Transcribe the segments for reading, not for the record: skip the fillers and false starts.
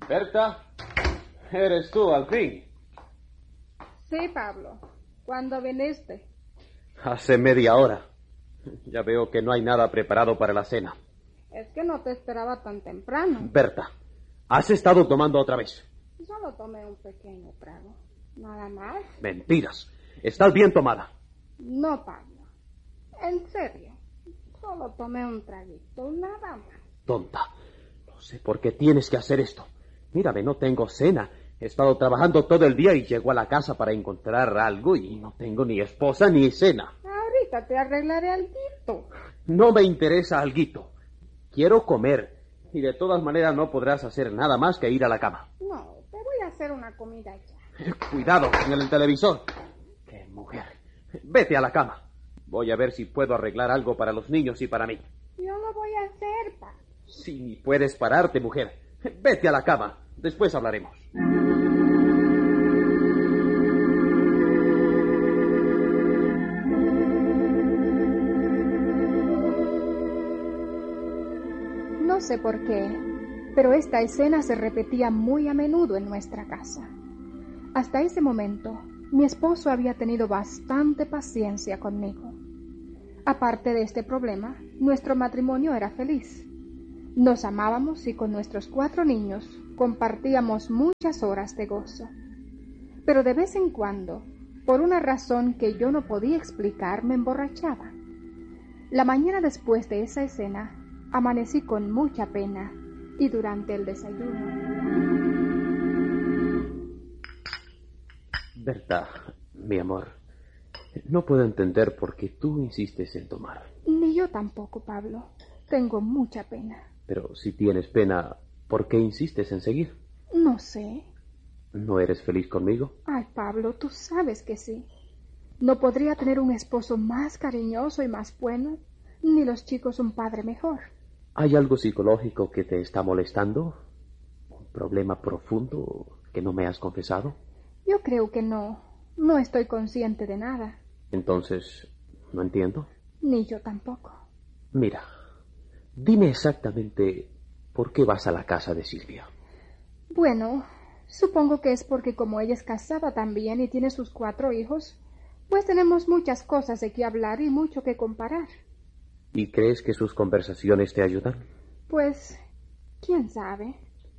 Berta, eres tú al fin. Sí, Pablo. ¿Cuándo viniste? Hace media hora. Ya veo que no hay nada preparado para la cena. Es que no te esperaba tan temprano. Berta, ¿has estado tomando otra vez? Solo tomé un pequeño trago. ¿Nada más? Mentiras. Estás bien tomada. No, Pablo. En serio. Solo tomé un traguito, nada más. Tonta. No sé por qué tienes que hacer esto. Mírame, no tengo cena. He estado trabajando todo el día y llego a la casa para encontrar algo y no tengo ni esposa ni cena. Ahorita te arreglaré alguito. No me interesa alguito. Quiero comer. Y de todas maneras no podrás hacer nada más que ir a la cama. No, te voy a hacer una comida ya. Cuidado en el televisor. ¡Qué mujer! Vete a la cama. Voy a ver si puedo arreglar algo para los niños y para mí. Yo lo voy a hacer, pa. Si ni puedes pararte, mujer. Vete a la cama. Después hablaremos. No sé por qué, pero esta escena se repetía muy a menudo en nuestra casa. Hasta ese momento, mi esposo había tenido bastante paciencia conmigo. Aparte de este problema, nuestro matrimonio era feliz. Nos amábamos y con nuestros 4 niños compartíamos muchas horas de gozo. Pero de vez en cuando, por una razón que yo no podía explicar, me emborrachaba. La mañana después de esa escena, amanecí con mucha pena y durante el desayuno. Berta, mi amor, no puedo entender por qué tú insistes en tomar. Ni yo tampoco, Pablo. Tengo mucha pena. Pero si tienes pena, ¿por qué insistes en seguir? No sé. ¿No eres feliz conmigo? Ay, Pablo, tú sabes que sí. No podría tener un esposo más cariñoso y más bueno, ni los chicos un padre mejor. ¿Hay algo psicológico que te está molestando? ¿Un problema profundo que no me has confesado? Yo creo que no. No estoy consciente de nada. Entonces, no entiendo. Ni yo tampoco. Mira, dime exactamente por qué vas a la casa de Silvia. Bueno, supongo que es porque como ella es casada también y tiene sus 4 hijos, pues tenemos muchas cosas de qué hablar y mucho que comparar. ¿Y crees que sus conversaciones te ayudan? Pues, quién sabe.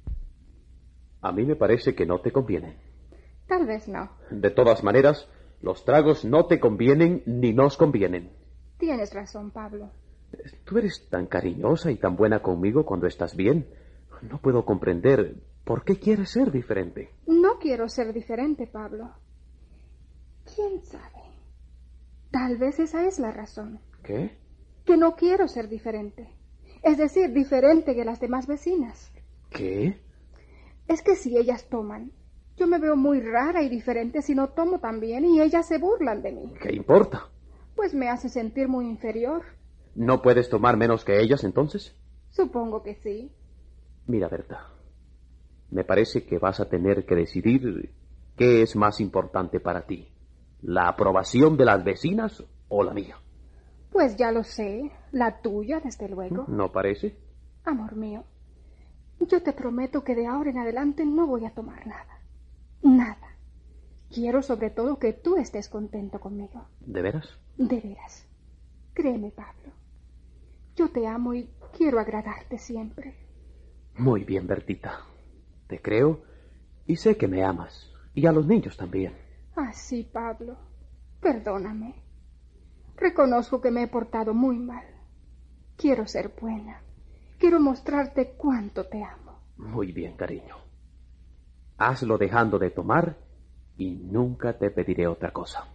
A mí me parece que no te convienen. Tal vez no. De todas maneras, los tragos no te convienen ni nos convienen. Tienes razón, Pablo. Tú eres tan cariñosa y tan buena conmigo cuando estás bien. No puedo comprender por qué quieres ser diferente. No quiero ser diferente, Pablo. ¿Quién sabe? Tal vez esa es la razón. ¿Qué? Que no quiero ser diferente. Es decir, diferente que las demás vecinas. ¿Qué? Es que si ellas toman, yo me veo muy rara y diferente si no tomo también y ellas se burlan de mí. ¿Qué importa? Pues me hace sentir muy inferior. ¿No puedes tomar menos que ellas entonces? Supongo que sí. Mira, Berta, me parece que vas a tener que decidir qué es más importante para ti. ¿La aprobación de las vecinas o la mía? Pues ya lo sé, la tuya, desde luego. ¿No parece? Amor mío, yo te prometo que de ahora en adelante no voy a tomar nada. Nada. Quiero sobre todo que tú estés contento conmigo. ¿De veras? De veras. Créeme, Pablo. Yo te amo y quiero agradarte siempre. Muy bien, Bertita. Te creo y sé que me amas. Y a los niños también. Ah, sí, Pablo. Perdóname. Reconozco que me he portado muy mal. Quiero ser buena. Quiero mostrarte cuánto te amo. Muy bien, cariño. Hazlo dejando de tomar y nunca te pediré otra cosa.